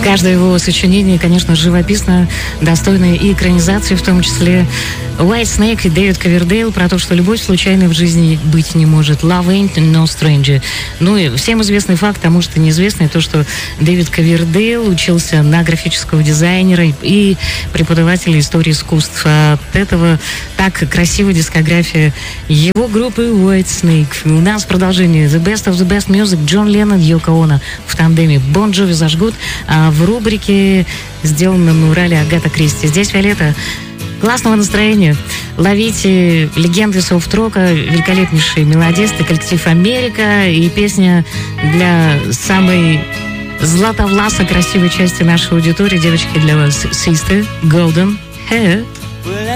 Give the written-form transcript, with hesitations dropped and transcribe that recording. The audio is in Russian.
Каждое его сочинение, конечно, живописно, достойное и экранизации, в том числе White Snake и Дэвид Ковердейл про то, что любовь случайной в жизни быть не может. Love ain't no stranger. Ну и всем известный факт, а может и неизвестный, то, что Дэвид Ковердейл учился на графического дизайнера и преподавателя истории искусств. От этого так красивая дискография его группы White Snake. У нас продолжение The Best of the Best Music. Джон Леннон, Йоко Оно в тандеме Бон Джови зажгут. А в рубрике «Сделано на Урале» Агата Кристи. Здесь Виолетта. Классного настроения. Ловите легенды софт-рока, великолепнейшие мелодисты, коллектив «Америка» и песня для самой златовласой красивой части нашей аудитории. Девочки, для вас Sister Golden Hair.